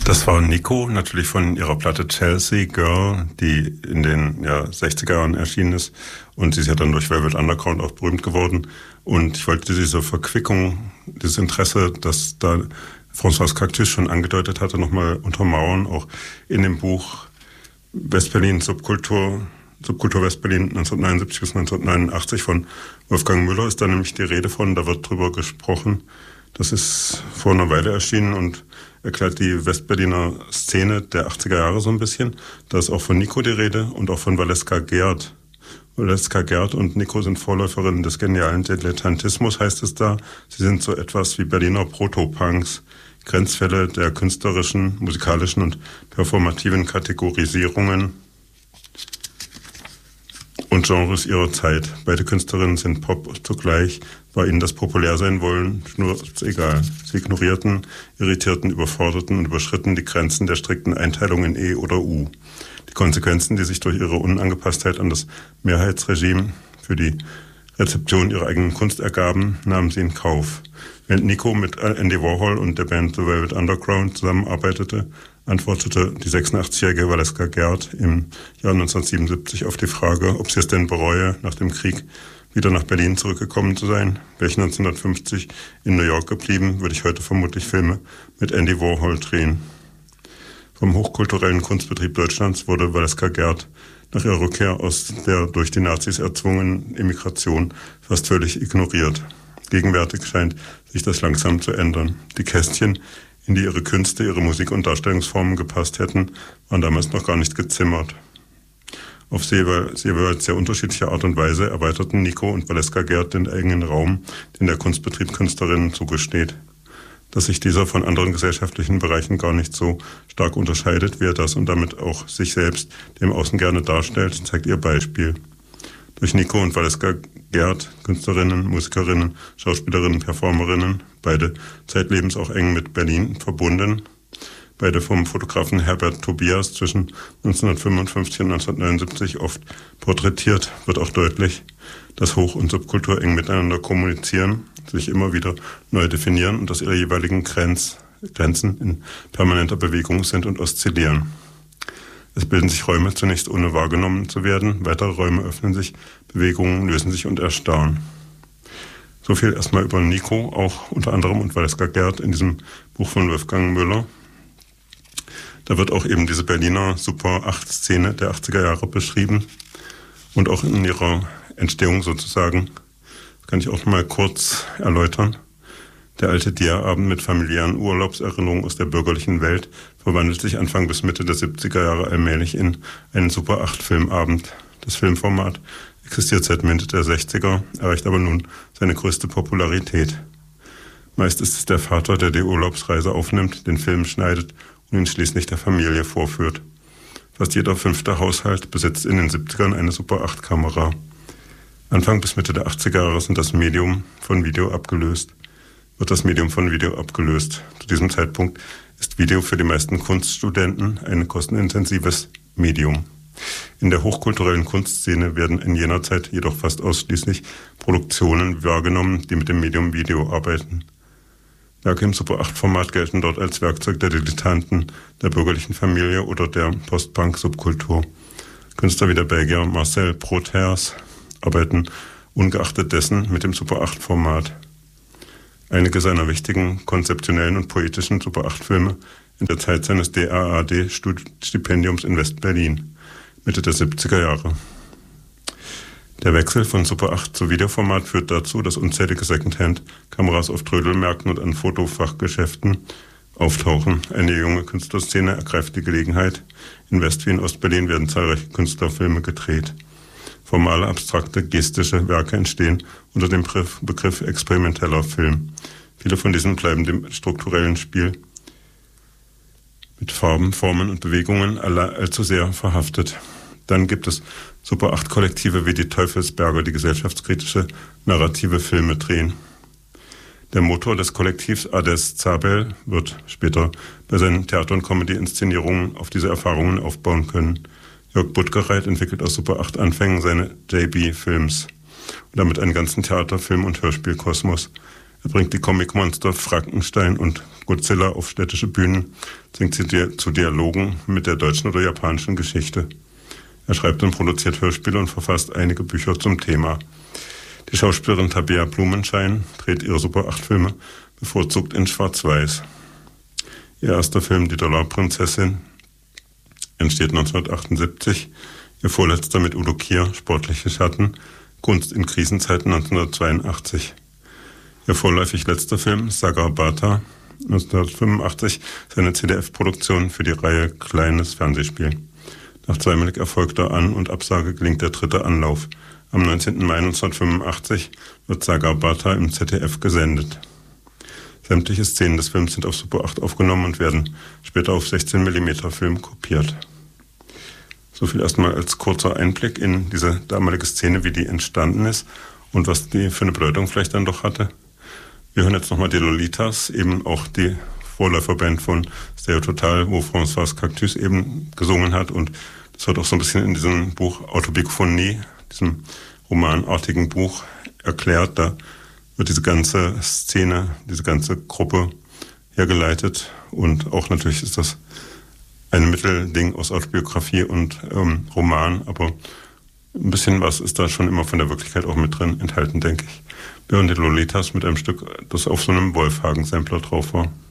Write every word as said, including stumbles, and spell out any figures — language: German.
Das war Nico, natürlich von ihrer Platte Chelsea Girl, die in den ja, sechziger Jahren erschienen ist. Und sie ist ja dann durch Velvet Underground auch berühmt geworden. Und ich wollte diese Verquickung, dieses Interesse, das da Françoise Cactus schon angedeutet hatte, nochmal untermauern, auch in dem Buch Westberlin Subkultur, Subkultur Westberlin neunzehnhundertneunundsiebzig bis neunzehnhundertneunundachtzig von Wolfgang Müller ist da nämlich die Rede von, da wird drüber gesprochen. Das ist vor einer Weile erschienen und erklärt die Westberliner Szene der achtziger Jahre so ein bisschen. Da ist auch von Nico die Rede und auch von Valeska Gerd. Valeska Gerd und Nico sind Vorläuferinnen des genialen Dilettantismus, heißt es da. Sie sind so etwas wie Berliner Proto-Punks, Grenzfälle der künstlerischen, musikalischen und performativen Kategorisierungen und Genres ihrer Zeit. Beide Künstlerinnen sind Pop zugleich, war ihnen das Populärsein wollen nur egal. Sie ignorierten, irritierten, überforderten und überschritten die Grenzen der strikten Einteilung in E oder U. Die Konsequenzen, die sich durch ihre Unangepasstheit an das Mehrheitsregime für die Rezeption ihrer eigenen Kunst ergaben, nahmen sie in Kauf. Während Nico mit Andy Warhol und der Band The Velvet Underground zusammenarbeitete, antwortete die sechsundachtzig-jährige Valeska Gerd im Jahr neunzehnhundertsiebenundsiebzig auf die Frage, ob sie es denn bereue, nach dem Krieg wieder nach Berlin zurückgekommen zu sein. Wäre ich neunzehnhundertfünfzig in New York geblieben, würde ich heute vermutlich Filme mit Andy Warhol drehen. Vom hochkulturellen Kunstbetrieb Deutschlands wurde Valeska Gerd nach ihrer Rückkehr aus der durch die Nazis erzwungenen Emigration fast völlig ignoriert. Gegenwärtig scheint sich das langsam zu ändern. Die Kästchen, in die ihre Künste, ihre Musik und Darstellungsformen gepasst hätten, waren damals noch gar nicht gezimmert. Auf jeweils sehr unterschiedliche Art und Weise erweiterten Nico und Valeska Gerd den eigenen Raum, den der Kunstbetrieb Künstlerinnen zugesteht. Dass sich dieser von anderen gesellschaftlichen Bereichen gar nicht so stark unterscheidet, wie er das und damit auch sich selbst dem Außen gerne darstellt, zeigt ihr Beispiel. Durch Nico und Valeska Gerd, Künstlerinnen, Musikerinnen, Schauspielerinnen, Performerinnen, beide zeitlebens auch eng mit Berlin verbunden, beide vom Fotografen Herbert Tobias zwischen neunzehnhundertfünfundfünfzig und neunzehnhundertneunundsiebzig oft porträtiert, wird auch deutlich, dass Hoch- und Subkultur eng miteinander kommunizieren, sich immer wieder neu definieren und dass ihre jeweiligen Grenz, Grenzen in permanenter Bewegung sind und oszillieren. Es bilden sich Räume zunächst ohne wahrgenommen zu werden, weitere Räume öffnen sich, Bewegungen lösen sich und erstarren. So viel erstmal über Nico, auch unter anderem und Valeska Gerd in diesem Buch von Wolfgang Müller. Da wird auch eben diese Berliner Super acht Szene der achtziger Jahre beschrieben und auch in ihrer Entstehung sozusagen. Das kann ich auch mal kurz erläutern. Der alte Dia-Abend mit familiären Urlaubserinnerungen aus der bürgerlichen Welt verwandelt sich Anfang bis Mitte der siebziger Jahre allmählich in einen Super acht Filmabend. Das Filmformat existiert seit Mitte der sechziger, erreicht aber nun seine größte Popularität. Meist ist es der Vater, der die Urlaubsreise aufnimmt, den Film schneidet und ihn schließlich der Familie vorführt. Fast jeder fünfte Haushalt besitzt in den siebzigern eine Super acht Kamera. Anfang bis Mitte der achtziger Jahre sind das Medium von Video abgelöst. wird das Medium von Video abgelöst. Zu diesem Zeitpunkt ist Video für die meisten Kunststudenten ein kostenintensives Medium. In der hochkulturellen Kunstszene werden in jener Zeit jedoch fast ausschließlich Produktionen wahrgenommen, die mit dem Medium Video arbeiten. Werke im Super acht Format gelten dort als Werkzeug der Dilettanten, der bürgerlichen Familie oder der Post-Punk-Subkultur. Künstler wie der Belgier Marcel Prothers arbeiten ungeachtet dessen mit dem Super acht Format. Einige seiner wichtigen konzeptionellen und poetischen Super acht Filme in der Zeit seines D A A D-Stipendiums in West-Berlin, Mitte der siebziger Jahre. Der Wechsel von Super acht zu Videoformat führt dazu, dass unzählige Secondhand-Kameras auf Trödelmärkten und an Fotofachgeschäften auftauchen. Eine junge Künstlerszene ergreift die Gelegenheit. In West- wie in Ost-Berlin werden zahlreiche Künstlerfilme gedreht. Formale, abstrakte, gestische Werke entstehen unter dem Begriff experimenteller Film. Viele von diesen bleiben dem strukturellen Spiel mit Farben, Formen und Bewegungen allzu sehr verhaftet. Dann gibt es Super acht Kollektive wie die Teufelsberger, die gesellschaftskritische, narrative Filme drehen. Der Motor des Kollektivs Ades Zabel wird später bei seinen Theater- und Comedy-Inszenierungen auf diese Erfahrungen aufbauen können. Jörg Buttgereit entwickelt aus Super acht Anfängen seine J B-Films und damit einen ganzen Theater-, Film- und Hörspielkosmos. Er bringt die Comicmonster Frankenstein und Godzilla auf städtische Bühnen, zwingt sie zu Dialogen mit der deutschen oder japanischen Geschichte. Er schreibt und produziert Hörspiele und verfasst einige Bücher zum Thema. Die Schauspielerin Tabea Blumenschein dreht ihre Super acht Filme bevorzugt in Schwarz-Weiß. Ihr erster Film, Die Dollarprinzessin, entsteht neunzehnhundertachtundsiebzig. Ihr vorletzter mit Udo Kier, Sportliche Schatten, Kunst in Krisenzeiten neunzehnhundertzweiundachtzig. Ihr vorläufig letzter Film, Sagar Bata, neunzehnhundertfünfundachtzig, seine C D F-Produktion für die Reihe Kleines Fernsehspiel. Nach zweimalig erfolgter An- und Absage gelingt der dritte Anlauf. Am neunzehnten Mai neunzehnhundertfünfundachtzig wird Sagar Bata im Z D F gesendet. Sämtliche Szenen des Films sind auf Super acht aufgenommen und werden später auf sechzehn Millimeter Film kopiert. So viel erstmal als kurzer Einblick in diese damalige Szene, wie die entstanden ist und was die für eine Bedeutung vielleicht dann doch hatte. Wir hören jetzt nochmal die Lolitas, eben auch die Vorläuferband von Stereo Total, wo François Cactus eben gesungen hat. Und das wird auch so ein bisschen in diesem Buch Autobiographie, diesem romanartigen Buch erklärt. Da wird diese ganze Szene, diese ganze Gruppe hergeleitet. Und auch natürlich ist das ein Mittelding aus Autobiografie und ähm, Roman, aber ein bisschen was ist da schon immer von der Wirklichkeit auch mit drin enthalten, denke ich. Wir hören die Lolitas mit einem Stück, das auf so einem Wolfhagen-Sampler drauf war.